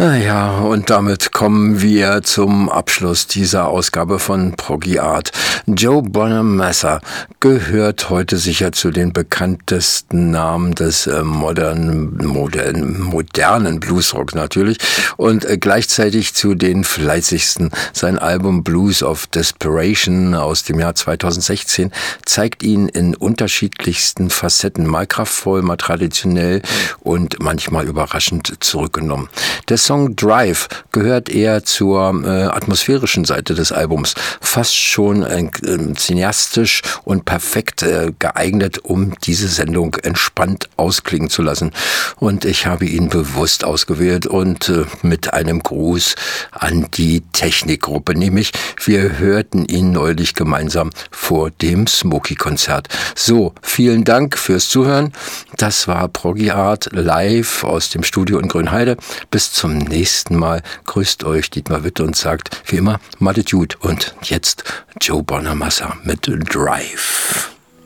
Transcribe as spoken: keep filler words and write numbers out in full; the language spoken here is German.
Ja, und damit kommen wir zum Abschluss dieser Ausgabe von Proggy Art. Joe Bonamassa gehört heute sicher zu den bekanntesten Namen des äh, modernen, modernen, modernen Bluesrock natürlich und äh, gleichzeitig zu den fleißigsten. Sein Album Blues of Desperation aus dem Jahr zweitausendsechzehn zeigt ihn in unterschiedlichsten Facetten, mal kraftvoll, mal traditionell und manchmal überraschend zurückgenommen. Der Song Drive gehört eher zur äh, atmosphärischen Seite des Albums, fast schon äh, cineastisch und perfekt äh, geeignet, um diese Sendung entspannt ausklingen zu lassen. Und ich habe ihn bewusst ausgewählt und äh, mit einem Gruß an die Technikgruppe, nämlich wir hörten ihn neulich gemeinsam vor dem Smokey-Konzert. So, vielen Dank fürs Zuhören. Das war Proggy Art live aus dem Studio in Grünheide. Bis zum nächsten Mal. Grüßt euch Dietmar Witte und sagt wie immer, madet gut. Und jetzt Joe Bonamassa mit Drive.